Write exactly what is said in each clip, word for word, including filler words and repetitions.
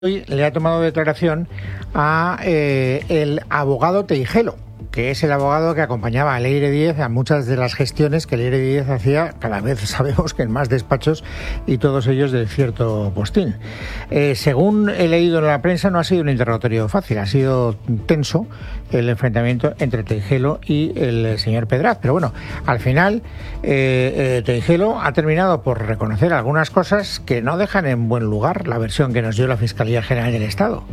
Hoy le ha tomado declaración a eh, el abogado Teijelo, que es el abogado que acompañaba a Leire Díez a muchas de las gestiones que Leire Díez hacía, cada vez sabemos que en más despachos, y todos ellos de cierto postín. Eh, según he leído en la prensa, no ha sido un interrogatorio fácil, ha sido tenso el enfrentamiento entre Teijelo y el señor Pedraz, pero bueno, al final eh, eh, Teijelo ha terminado por reconocer algunas cosas que no dejan en buen lugar la versión que nos dio la Fiscalía General del Estado.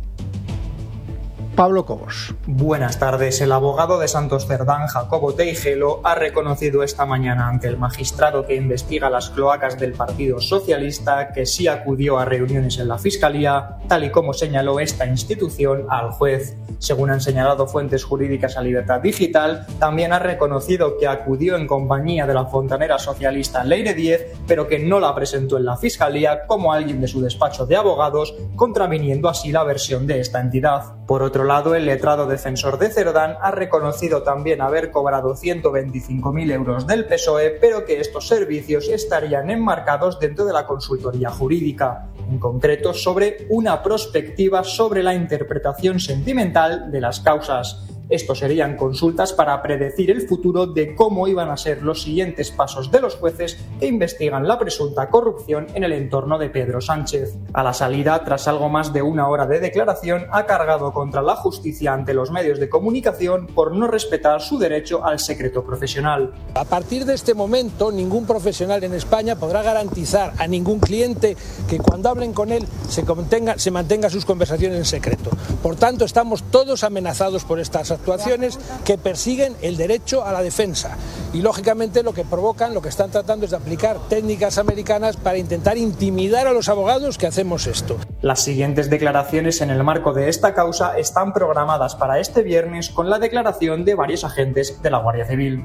Pablo Cobos. Buenas tardes. El abogado de Santos Cerdán, Jacobo Teijelo, ha reconocido esta mañana ante el magistrado que investiga las cloacas del Partido Socialista que sí acudió a reuniones en la Fiscalía, tal y como señaló esta institución al juez. Según han señalado fuentes jurídicas a Libertad Digital, también ha reconocido que acudió en compañía de la fontanera socialista Leire Díez, pero que no la presentó en la Fiscalía como alguien de su despacho de abogados, contraviniendo así la versión de esta entidad. Por otro lado, el letrado defensor de Cerdán ha reconocido también haber cobrado ciento veinticinco mil euros del P S O E, pero que estos servicios estarían enmarcados dentro de la consultoría jurídica, en concreto sobre una prospectiva sobre la interpretación sentimental de las causas. Estos serían consultas para predecir el futuro de cómo iban a ser los siguientes pasos de los jueces que investigan la presunta corrupción en el entorno de Pedro Sánchez. A la salida, tras algo más de una hora de declaración, ha cargado contra la justicia ante los medios de comunicación por no respetar su derecho al secreto profesional. A partir de este momento, ningún profesional en España podrá garantizar a ningún cliente que cuando hablen con él se, contenga, se mantenga sus conversaciones en secreto. Por tanto, estamos todos amenazados por estas actuaciones que persiguen el derecho a la defensa y lógicamente lo que provocan, lo que están tratando es de aplicar técnicas americanas para intentar intimidar a los abogados que hacemos esto. Las siguientes declaraciones en el marco de esta causa están programadas para este viernes con la declaración de varios agentes de la Guardia Civil.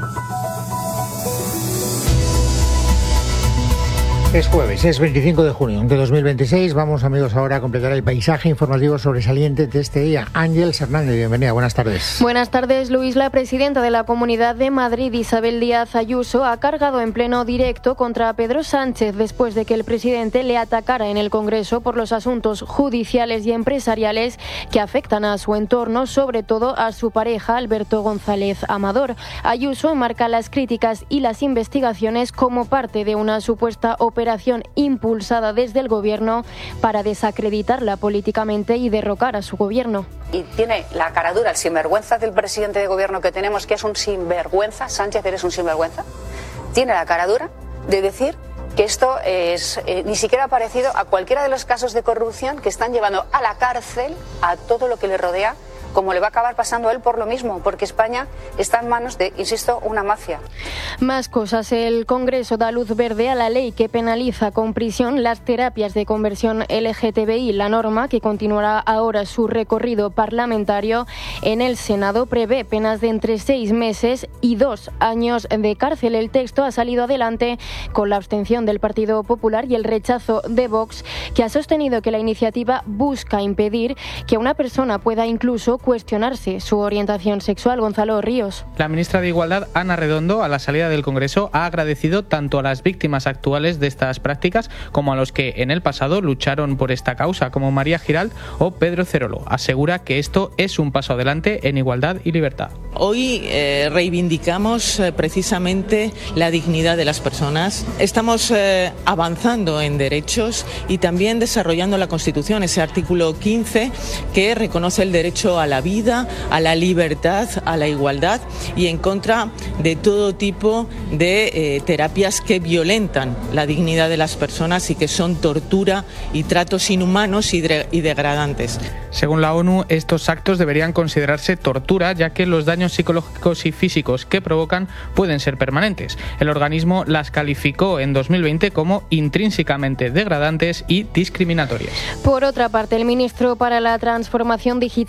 Es jueves, es veinticinco de junio de dos mil veintiséis. Vamos, amigos, ahora a completar el paisaje informativo sobresaliente de este día. Ángeles Hernández, bienvenida, buenas tardes. Buenas tardes, Luis. La presidenta de la Comunidad de Madrid, Isabel Díaz Ayuso, ha cargado en pleno directo contra Pedro Sánchez después de que el presidente le atacara en el Congreso por los asuntos judiciales y empresariales que afectan a su entorno, sobre todo a su pareja, Alberto González Amador. Ayuso enmarca las críticas y las investigaciones como parte de una supuesta operación operación impulsada desde el gobierno para desacreditarla políticamente y derrocar a su gobierno. Y tiene la cara dura, el sinvergüenza del presidente de gobierno que tenemos, que es un sinvergüenza. Sánchez, eres un sinvergüenza. Tiene la cara dura de decir que esto es eh, ni siquiera parecido a cualquiera de los casos de corrupción que están llevando a la cárcel a todo lo que le rodea, como le va a acabar pasando a él por lo mismo, porque España está en manos de, insisto, una mafia. Más cosas. El Congreso da luz verde a la ley que penaliza con prisión las terapias de conversión L G T B I. La norma, que continuará ahora su recorrido parlamentario en el Senado, prevé penas de entre seis meses y dos años de cárcel. El texto ha salido adelante con la abstención del Partido Popular y el rechazo de Vox, que ha sostenido que la iniciativa busca impedir que una persona pueda incluso cuestionarse su orientación sexual. Gonzalo Ríos. La ministra de Igualdad, Ana Redondo, a la salida del Congreso, ha agradecido tanto a las víctimas actuales de estas prácticas como a los que en el pasado lucharon por esta causa, como María Giralt o Pedro Cerolo. Asegura que esto es un paso adelante en igualdad y libertad. Hoy eh, reivindicamos eh, precisamente la dignidad de las personas. Estamos eh, avanzando en derechos y también desarrollando la Constitución, ese artículo quince que reconoce el derecho a la vida, a la libertad, a la igualdad y en contra de todo tipo de eh, terapias que violentan la dignidad de las personas y que son tortura y tratos inhumanos y, de- y degradantes. Según la ONU, estos actos deberían considerarse tortura, ya que los daños psicológicos y físicos que provocan pueden ser permanentes. El organismo las calificó en dos mil veinte como intrínsecamente degradantes y discriminatorias. Por otra parte, el ministro para la Transformación Digital, Óscar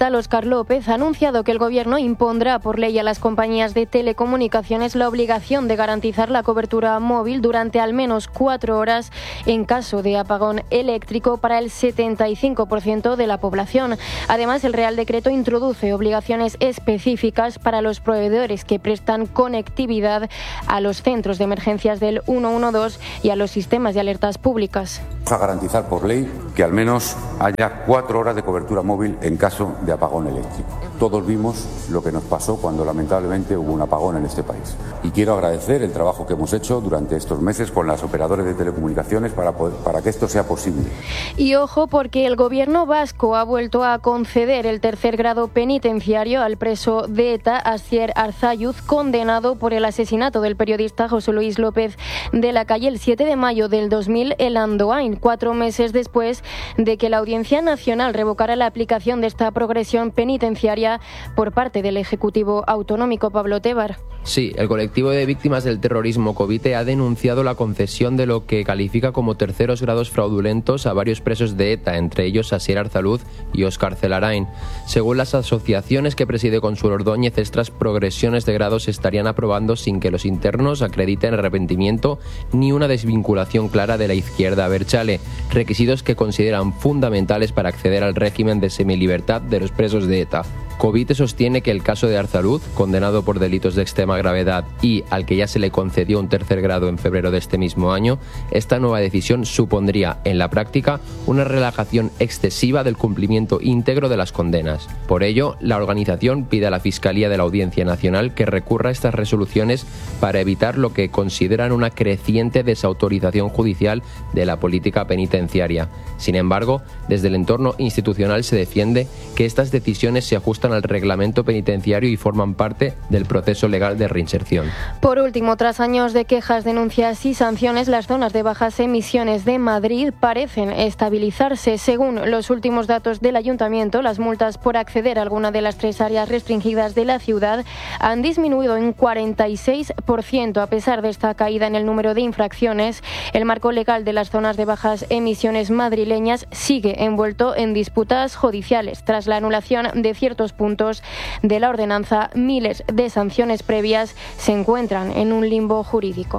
López ha anunciado que el Gobierno impondrá por ley a las compañías de telecomunicaciones la obligación de garantizar la cobertura móvil durante al menos cuatro horas en caso de apagón eléctrico para el setenta y cinco por ciento de la población. Además, el Real Decreto introduce obligaciones específicas para los proveedores que prestan conectividad a los centros de emergencias del ciento doce y a los sistemas de alertas públicas. A garantizar por ley que al menos haya cuatro horas de cobertura móvil en caso de apagón eléctrico. Todos vimos lo que nos pasó cuando lamentablemente hubo un apagón en este país. Y quiero agradecer el trabajo que hemos hecho durante estos meses con las operadoras de telecomunicaciones para, poder, para que esto sea posible. Y ojo, porque el Gobierno vasco ha vuelto a conceder el tercer grado penitenciario al preso de ETA, Asier Arzayuz, condenado por el asesinato del periodista José Luis López de la Calle el siete de mayo del dos mil en Andoain, cuatro meses después de que la Audiencia Nacional revocara la aplicación de esta progresión penitenciaria por parte del Ejecutivo Autonómico. Pablo Tebar. Sí, el colectivo de víctimas del terrorismo Covite ha denunciado la concesión de lo que califica como terceros grados fraudulentos a varios presos de ETA, entre ellos Asier Arzaluz y Óscar Celarain. Según las asociaciones que preside Consuelo Ordóñez, estas progresiones de grados se estarían aprobando sin que los internos acrediten arrepentimiento ni una desvinculación clara de la izquierda abertzale, requisitos que consideran fundamentales para acceder al régimen de semilibertad de los presos de ETA. Covite sostiene que el caso de Arzaluz, condenado por delitos de extrema gravedad y al que ya se le concedió un tercer grado en febrero de este mismo año, esta nueva decisión supondría, en la práctica, una relajación excesiva del cumplimiento íntegro de las condenas. Por ello, la organización pide a la Fiscalía de la Audiencia Nacional que recurra a estas resoluciones para evitar lo que consideran una creciente desautorización judicial de la política penitenciaria. Sin embargo, desde el entorno institucional se defiende que estas decisiones se ajustan al reglamento penitenciario y forman parte del proceso legal de reinserción. Por último, tras años de quejas, denuncias y sanciones, las zonas de bajas emisiones de Madrid parecen estabilizarse. Según los últimos datos del Ayuntamiento, las multas por acceder a alguna de las tres áreas restringidas de la ciudad han disminuido en cuarenta y seis por ciento. A pesar de esta caída en el número de infracciones, el marco legal de las zonas de bajas emisiones madrileñas sigue envuelto en disputas judiciales. Tras la anulación de ciertos puntos de la ordenanza, miles de sanciones previas se encuentran en un limbo jurídico.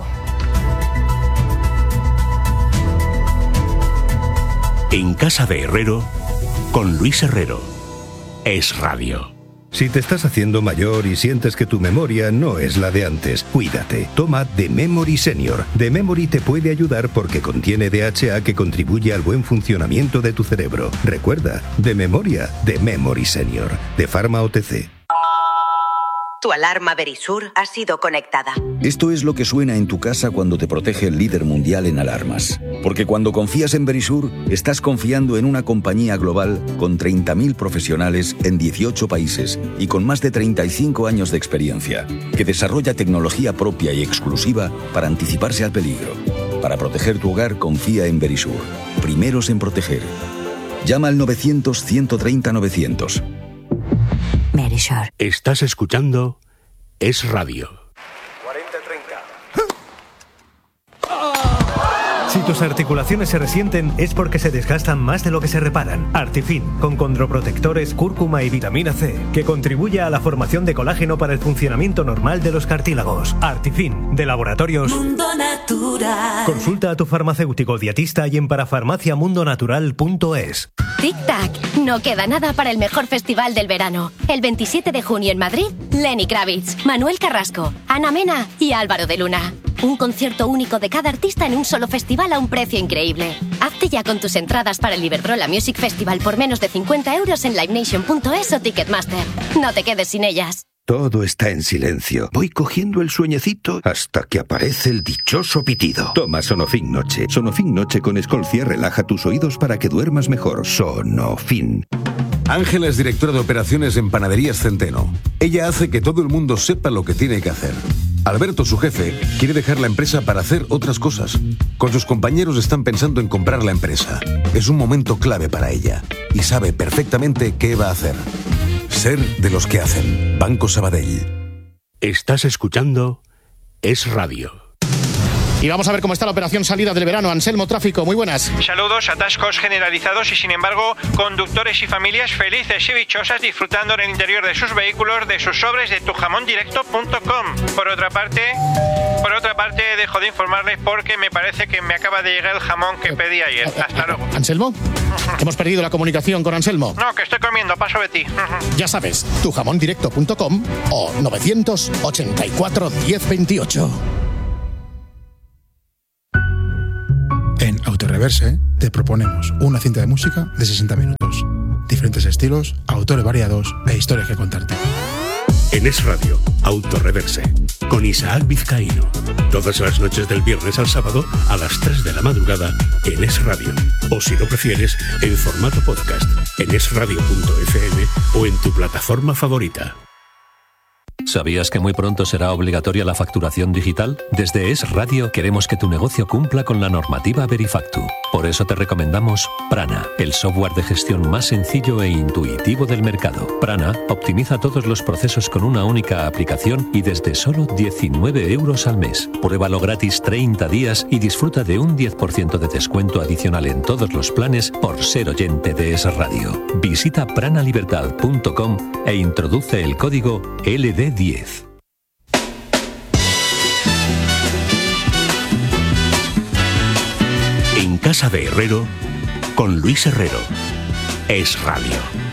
En Casa de Herrero, con Luis Herrero. Es Radio. Si te estás haciendo mayor y sientes que tu memoria no es la de antes, cuídate. Toma The Memory Senior. The Memory te puede ayudar porque contiene D H A que contribuye al buen funcionamiento de tu cerebro. Recuerda, de memoria, The Memory Senior. De Pharma O T C. Tu alarma Verisur ha sido conectada. Esto es lo que suena en tu casa cuando te protege el líder mundial en alarmas. Porque cuando confías en Verisur, estás confiando en una compañía global con treinta mil profesionales en dieciocho países y con más de treinta y cinco años de experiencia, que desarrolla tecnología propia y exclusiva para anticiparse al peligro. Para proteger tu hogar, confía en Verisur. Primeros en proteger. Llama al novecientos, ciento treinta, novecientos. Verisur. Estás escuchando Es Radio. cuarenta treinta. Si tus articulaciones se resienten es porque se desgastan más de lo que se reparan. Artifin, con condroprotectores, cúrcuma y vitamina C, que contribuye a la formación de colágeno para el funcionamiento normal de los cartílagos. Artifin, de Laboratorios Mundo Natural. Consulta a tu farmacéutico dietista y en parafarmacia mundo natural punto es. Tic-tac, no queda nada para el mejor festival del verano. El veintisiete de junio en Madrid, Lenny Kravitz, Manuel Carrasco, Ana Mena y Álvaro de Luna. Un concierto único de cada artista en un solo festival a un precio increíble. Hazte ya con tus entradas para el Iberdrola Music Festival por menos de cincuenta euros en livenation punto es o Ticketmaster. No te quedes sin ellas. Todo está en silencio. Voy cogiendo el sueñecito hasta que aparece el dichoso pitido. Toma Sonofin Noche. Sonofin Noche con Escolcia relaja tus oídos para que duermas mejor. Sonofin. Ángela es directora de operaciones en Panaderías Centeno. Ella hace que todo el mundo sepa lo que tiene que hacer. Alberto, su jefe, quiere dejar la empresa para hacer otras cosas. Con sus compañeros están pensando en comprar la empresa. Es un momento clave para ella y sabe perfectamente qué va a hacer. Ser de los que hacen. Banco Sabadell. Estás escuchando Es Radio. Y vamos a ver cómo está la operación salida del verano. Anselmo Tráfico, muy buenas. Saludos, atascos generalizados y sin embargo conductores y familias felices y dichosas disfrutando en el interior de sus vehículos de sus sobres de tu jamón directo punto com. Por otra parte, por otra parte dejo de informarles porque me parece que me acaba de llegar el jamón que pedí ayer. Hasta luego. ¿Anselmo? Hemos perdido la comunicación con Anselmo. No, que estoy comiendo, paso de ti. Ya sabes, tu jamón directo punto com o novecientos ochenta y cuatro diez veintiocho. En Autoreverse te proponemos una cinta de música de sesenta minutos. Diferentes estilos, autores variados e historias que contarte. En Es Radio, Autoreverse, con Isaac Vizcaíno. Todas las noches del viernes al sábado a las tres de la madrugada en Es Radio. O si lo prefieres, en formato podcast, en es radio punto efe eme o en tu plataforma favorita. ¿Sabías que muy pronto será obligatoria la facturación digital? Desde Es Radio queremos que tu negocio cumpla con la normativa Verifactu. Por eso te recomendamos Prana, el software de gestión más sencillo e intuitivo del mercado. Prana optimiza todos los procesos con una única aplicación y desde solo diecinueve euros al mes. Pruébalo gratis treinta días y disfruta de un diez por ciento de descuento adicional en todos los planes por ser oyente de Es Radio. Visita prana libertad punto com e introduce el código L D diez. En Casa de Herrero, con Luis Herrero. Es Radio.